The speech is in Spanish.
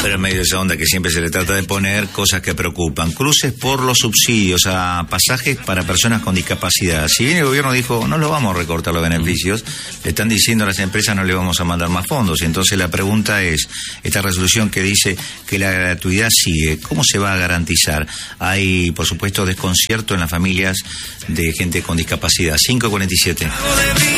Pero en medio de esa onda que siempre se le trata de poner cosas que preocupan. Cruces por los subsidios a pasajes para personas con discapacidad. Si bien el gobierno dijo, no lo vamos a recortar los beneficios, le están diciendo a las empresas, no le vamos a mandar más fondos. Y entonces la pregunta es, esta resolución que dice que la gratuidad sigue, ¿cómo se va a garantizar? Hay, por supuesto, desconcierto en las familias de gente con discapacidad. 5:47.